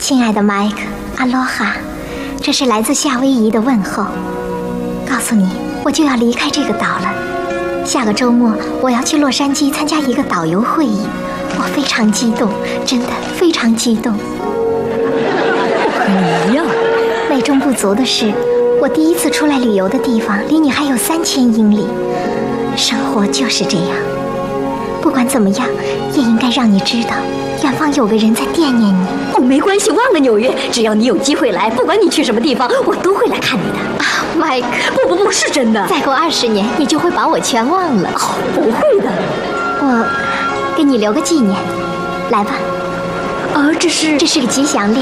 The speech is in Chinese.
亲爱的麦克，阿罗哈，这是来自夏威夷的问候。告诉你，我就要离开这个岛了。下个周末我要去洛杉矶参加一个导游会议，我非常激动，真的非常激动。 和你一样。 美中不足的是，我第一次出来旅游的地方离你还有3000英里。生活就是这样，不管怎么样，也应该让你知道，远方有个人在惦念你。 哦，没关系，忘了纽约，只要你有机会来，不管你去什么地方，我都会来看你的。 啊，麦克， 不，是真的。 再过20年，你就会把我全忘了。 哦，不会的， 我给你留个纪念，来吧。 这是个吉祥链。